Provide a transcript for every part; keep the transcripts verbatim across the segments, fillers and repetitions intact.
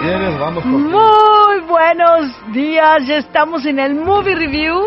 quieres, vamos por ti. Muy buenos días, ya estamos en el Movie Review.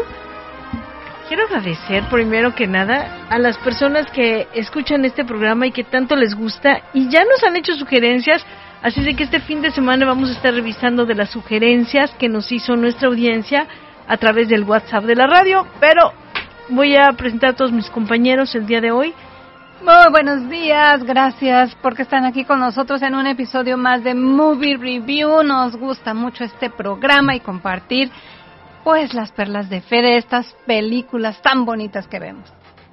Quiero agradecer primero que nada a las personas que escuchan este programa y que tanto les gusta y ya nos han hecho sugerencias, así de que este fin de semana vamos a estar revisando de las sugerencias que nos hizo nuestra audiencia a través del WhatsApp de la radio, pero voy a presentar a todos mis compañeros el día de hoy. Muy buenos días, gracias porque están aquí con nosotros en un episodio más de Movie Review. Nos gusta mucho este programa y compartir pues las perlas de fe de estas películas tan bonitas que vemos.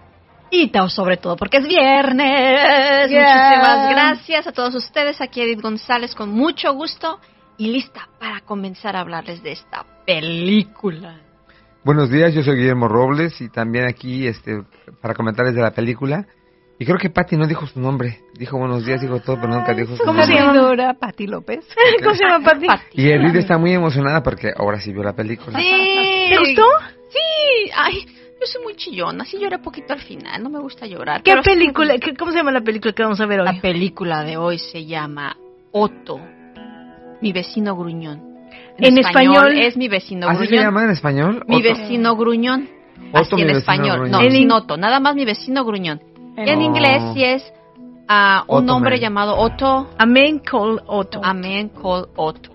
Y sobre todo porque es viernes. Yeah. Muchísimas gracias a todos ustedes. Aquí Edith González con mucho gusto y lista para comenzar a hablarles de esta película. Buenos días, yo soy Guillermo Robles y también aquí este para comentarles de la película. Y creo que Pati no dijo su nombre. Dijo buenos días, dijo todo, pero nunca dijo su ¿Cómo nombre. se llama? Pati López. ¿Cómo se llama, Pati? Y Edith está muy emocionada porque ahora sí vio la película. Sí. ¿Te gustó? Sí. Ay, yo soy muy chillona. Sí lloré poquito al final. No me gusta llorar. ¿Qué pero película? sí, ¿Qué, ¿Cómo se llama la película que vamos a ver hoy? la película de hoy se llama Otto, mi vecino gruñón. En español es mi vecino ¿Así gruñón. se llama en español? Mi Otto. vecino gruñón. Otto, Así mi en vecino español. gruñón. No, En sin in- Otto. Nada más mi vecino gruñón. Y en Oh. inglés sí es uh, un Otto hombre Man. llamado Otto. A Man Called Otto. A man called Otto.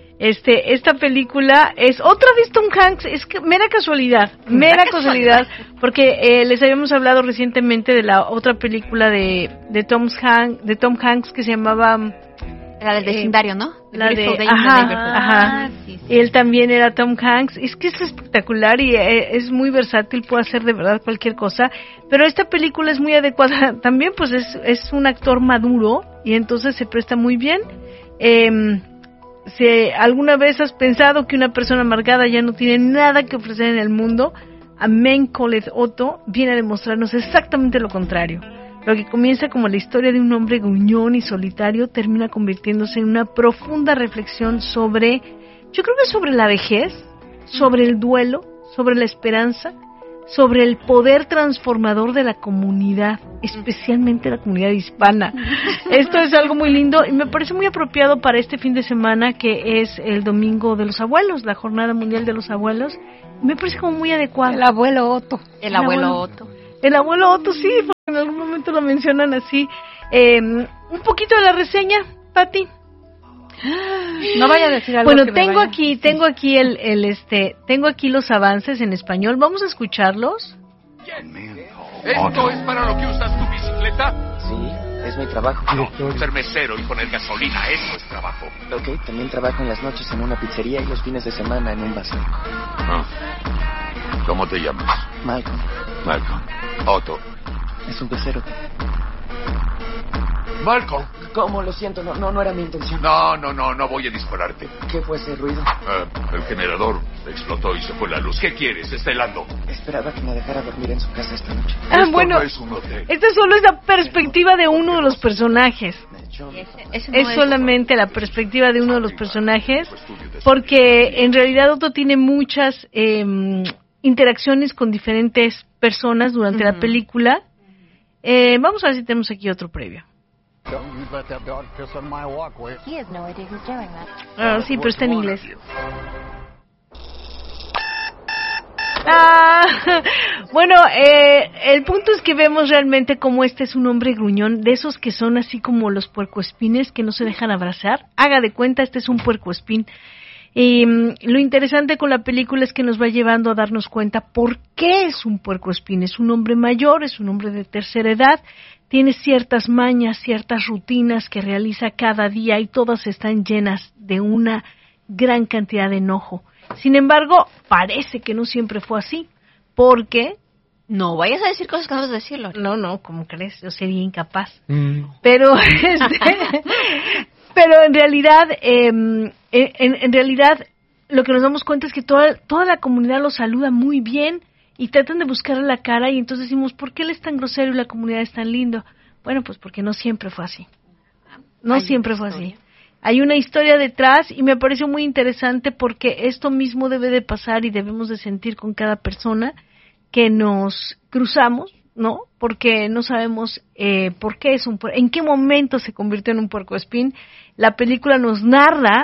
Este, esta película es otra vez Tom Hanks, es que mera casualidad, mera casualidad, porque eh, les habíamos hablado recientemente de la otra película de de Tom Hanks, de Tom Hanks que se llamaba La del Eh, vecindario, ¿no? la de, Beautiful Day in the ajá, Neighborhood. ajá. sí, sí. Él también era Tom Hanks. Es que es espectacular y eh, es muy versátil, puede hacer de verdad cualquier cosa. Pero esta película es muy adecuada. También, pues, es, es un actor maduro y entonces se presta muy bien. Eh, si alguna vez has pensado que una persona amargada ya no tiene nada que ofrecer en el mundo, A Man Called Otto viene a demostrarnos exactamente lo contrario. Lo que comienza como la historia de un hombre gruñón y solitario termina convirtiéndose en una profunda reflexión sobre, yo creo que sobre la vejez, sobre el duelo, sobre la esperanza, sobre el poder transformador de la comunidad, especialmente la comunidad hispana. Esto es algo muy lindo y me parece muy apropiado para este fin de semana que es el Domingo de los Abuelos, la Jornada Mundial de los Abuelos. Me parece como muy adecuado. El abuelo Otto. El abuelo abuelo. Otto. El abuelo Otto, sí, porque en algún momento lo mencionan así. Eh, un poquito de la reseña, Pati. No vaya a decir algo Bueno, que me tengo vaya- aquí, tengo aquí el, el, este, tengo aquí los avances en español. Vamos a escucharlos. ¿Esto es para lo que usas tu bicicleta? Sí, es mi trabajo. No, ser mesero y poner gasolina, eso es trabajo. Ok, también trabajo en las noches en una pizzería y los fines de semana en un bazar. Ah. ¿Cómo te llamas? Malcolm, Malcolm. Otto. es un pecero. Malcolm. ¿Cómo? Lo siento, no, no, no era mi intención. No, no, no, no voy a dispararte. ¿Qué fue ese ruido? Ah, el generador explotó y se fue la luz. ¿Qué quieres? Está helando. Esperaba que me dejara dormir en su casa esta noche. Ah, Esto bueno, no es un hotel. esta solo es la perspectiva de uno de los personajes. Yo- Ese- ese no Es solamente la perspectiva de uno de los personajes, porque en realidad Otto tiene muchas eh, interacciones con diferentes personas durante la Ujú. película. Eh, vamos a ver si tenemos aquí otro previo. Ah, sí, pero está en inglés. Ah, bueno, eh, el punto es que vemos realmente cómo este es un hombre gruñón, de esos que son así como los puercoespines que no se dejan abrazar. Haga de cuenta, este es un puercoespín. Y mm, lo interesante con la película es que nos va llevando a darnos cuenta por qué es un puercoespín. Es un hombre mayor, es un hombre de tercera edad, tiene ciertas mañas, ciertas rutinas que realiza cada día y todas están llenas de una gran cantidad de enojo. Sin embargo, parece que no siempre fue así, porque... No vayas a decir cosas que no debes decirlo. No, no, ¿cómo crees? Yo sería incapaz. Mm. Pero, este, pero en realidad, eh, en, en realidad, lo que nos damos cuenta es que toda, toda la comunidad lo saluda muy bien y tratan de buscarle la cara y entonces decimos, ¿por qué él es tan grosero y la comunidad es tan lindo? Bueno, pues porque no siempre fue así. No Hay siempre una fue historia. así. Hay una historia detrás y me pareció muy interesante porque esto mismo debe de pasar y debemos de sentir con cada persona que nos cruzamos, ¿no? Porque no sabemos eh, por qué es un puer- en qué momento se convirtió en un puercoespín. La película nos narra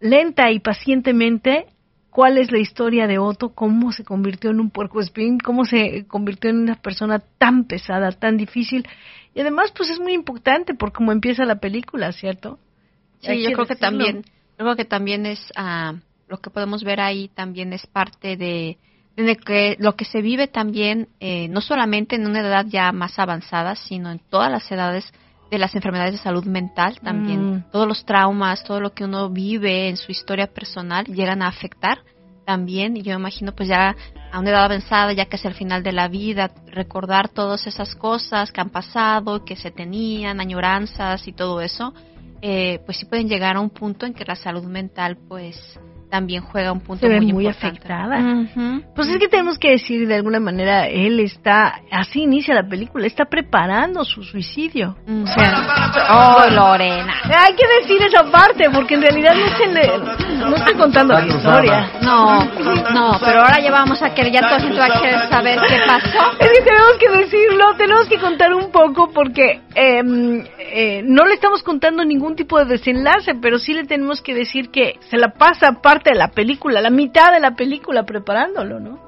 lenta y pacientemente cuál es la historia de Otto, cómo se convirtió en un puercoespín, cómo se convirtió en una persona tan pesada, tan difícil. Y además, pues es muy importante por cómo empieza la película, ¿cierto? Sí, Hay yo que creo que decirlo. también, yo creo que también es, uh, lo que podemos ver ahí también es parte de, de que lo que se vive también, eh, no solamente en una edad ya más avanzada, sino en todas las edades de las enfermedades de salud mental también. Mm. Todos los traumas, todo lo que uno vive en su historia personal llegan a afectar también. Y yo me imagino pues ya a una edad avanzada, ya casi al final de la vida, recordar todas esas cosas que han pasado, que se tenían, añoranzas y todo eso, eh, pues sí pueden llegar a un punto en que la salud mental pues también juega un punto Se ve muy, muy importante. afectada. Uh-huh. Pues es que tenemos que decir de alguna manera, él está, así inicia la película, está preparando su suicidio. Mm. O sea, Oh, Lorena. hay que decir esa parte, porque en realidad no se le, no estoy contando la historia. No, no, pero ahora ya vamos a querer, ya toda la gente va a querer saber qué pasó. Es que tenemos que decirlo, tenemos que contar un poco porque eh, eh, no le estamos contando ningún tipo de desenlace, pero sí le tenemos que decir que se la pasa parte de la película, la mitad de la película preparándolo, ¿no?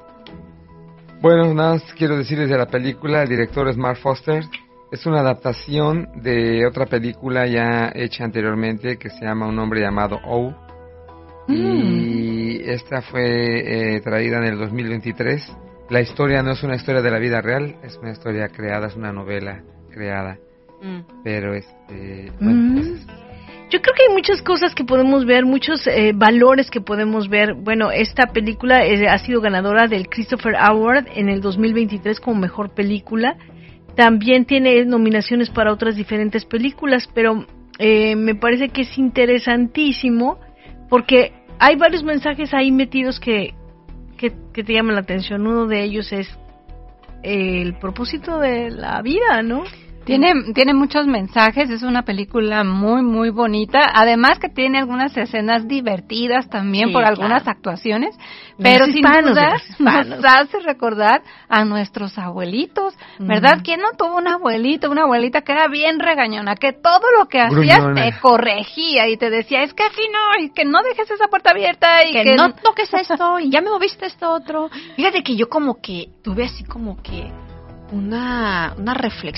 Bueno, nada más quiero decirles de la película, el director es Mark Foster. Es una adaptación de otra película ya hecha anteriormente que se llama Un hombre llamado O. Mm. Y esta fue eh, traída en el dos mil veintitrés. La historia no es una historia de la vida real, es una historia creada, es una novela creada. Mm. Pero este... Bueno, mm. pues, yo creo que hay muchas cosas que podemos ver, muchos eh, valores que podemos ver. Bueno, esta película eh, ha sido ganadora del Christopher Award en el dos mil veintitrés como mejor película. También tiene nominaciones para otras diferentes películas, pero eh, me parece que es interesantísimo porque hay varios mensajes ahí metidos que, que, que te llaman la atención. Uno de ellos es eh, el propósito de la vida, ¿no? Tiene, tiene muchos mensajes, es una película muy, muy bonita. Además que tiene algunas escenas divertidas también sí, por algunas claro. actuaciones. Pero los sin hispanos, duda los hispanos. nos hace recordar a nuestros abuelitos, ¿verdad? Mm. ¿Quién no tuvo un abuelito, una abuelita que era bien regañona, que todo lo que hacías Gruñona. te corregía y te decía, es que fino, y que no dejes esa puerta abierta y que, que no toques esto y ya me moviste esto otro? Fíjate que yo como que tuve así como que una una reflexión